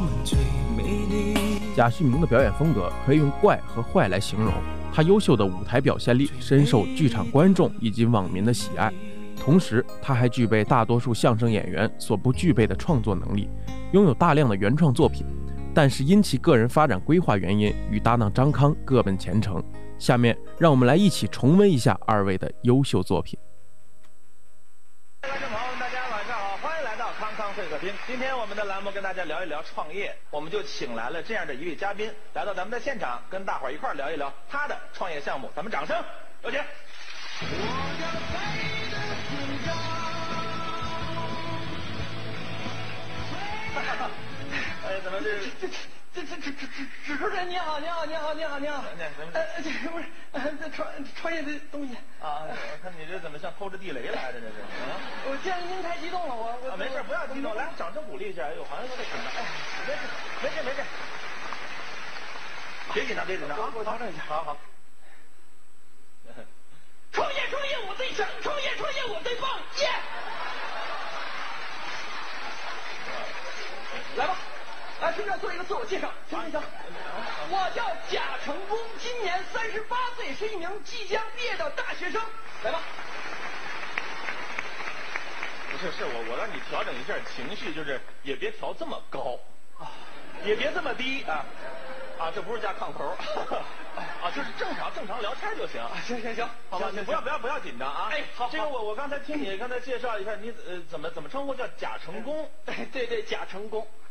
贾旭明的表演风格可以用怪和坏来形容，他优秀的舞台表现力深受剧场观众以及网民的喜爱，同时他还具备大多数相声演员所不具备的创作能力，拥有大量的原创作品，但是因其个人发展规划原因，与搭档张康各奔前程。下面让我们来一起重温一下二位的优秀作品。 观众朋友们，大家晚上好，欢迎来到康康会客厅。今天我们的栏目跟大家聊一聊创业，我们就请来了这样的一位嘉宾来到咱们的现场，跟大伙儿一块儿聊一聊他的创业项目。咱们掌声有请。哎，怎么这主持人你好，你好。这不是创业的东西啊？我看你这怎么像抠着地雷来着？这是啊！ 我见您太激动了，我没事，不要激动，来掌声鼓励一下。哎呦，好像有点紧张。哎，没事，别紧张啊！ 我调整一下。 好。 创业我最强，创业我最棒，耶！来吧。来，顺便做一个自我介绍，行。我叫贾成功，今年38岁，是一名即将毕业的大学生。来吧。 不是我让你调整一下情绪，就是也别调这么高啊，也别这么低啊，这不是加炕头啊，就是正常聊天就行。 行，好吧， 你不要紧张啊。 哎，好。 这个我刚才听你刚才介绍一下，你怎么称呼叫贾成功？ 对，贾成功。